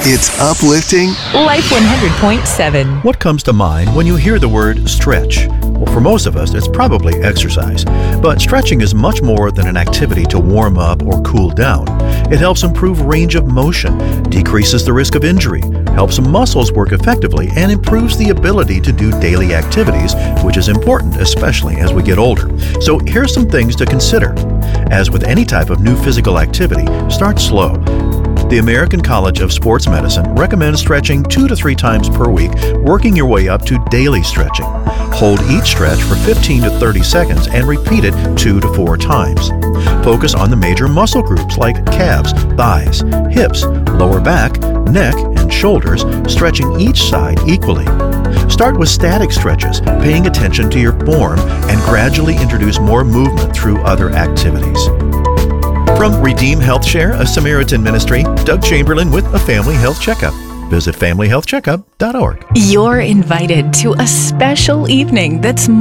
It's uplifting. Life 100.7. What comes to mind when you hear the word stretch? Well, for most of us, it's probably exercise. But stretching is much more than an activity to warm up or cool down. It helps improve range of motion, decreases the risk of injury, helps muscles work effectively, and improves the ability to do daily activities, which is important, especially as we get older. So here's some things to consider. As with any type of new physical activity, start slow. The American College of Sports Medicine recommends stretching 2 to 3 times per week, working your way up to daily stretching. Hold each stretch for 15 to 30 seconds and repeat it 2 to 4 times. Focus on the major muscle groups like calves, thighs, hips, lower back, neck, and shoulders, stretching each side equally. Start with static stretches, paying attention to your form, and gradually introduce more movement through other activities. From Redeem Health Share, a Samaritan ministry, Doug Chamberlain with a Family Health Checkup. Visit familyhealthcheckup.org. You're invited to a special evening that's